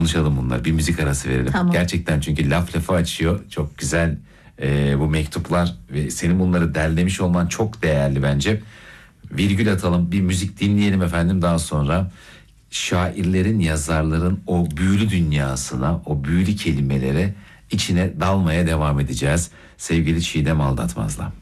konuşalım bunlar. Bir müzik arası verelim. Tamam. Gerçekten çünkü laf lafı açıyor. Çok güzel bu mektuplar ve senin bunları derlemiş olman çok değerli bence. Virgül atalım, bir müzik dinleyelim efendim, daha sonra şairlerin, yazarların o büyülü dünyasına, o büyülü kelimelere, içine dalmaya devam edeceğiz sevgili Çiğdem Aldatmaz'la.